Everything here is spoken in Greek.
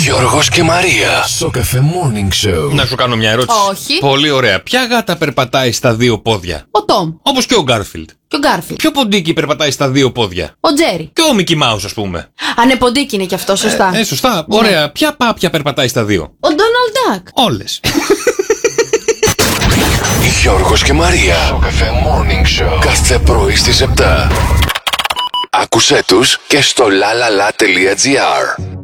Γιώργος και Μαρία. Στο Cafe Morning Show. Να σου κάνω μια ερώτηση. Όχι. Πολύ ωραία. Ποια γάτα περπατάει στα δύο πόδια? Ο Τόμ. Όπως και ο Γκάρφιλντ. Και ο Γκάρφιλντ. Ποιο ποντίκι περπατάει στα δύο πόδια? Ο Τζέρι. Και ο Μικι Μάους, ας πούμε. Ανεποντίκι είναι κι αυτό, σωστά. Σωστά. Ωραία. Ποια πάπια περπατάει στα δύο? Ο Ντόναλντ Ντακ. Όλες. Γιώργος και Μαρία. Στο Cafe Morning Show. Κάθε πρωί στις 7. Άκουσέ τους και στο lalala.gr.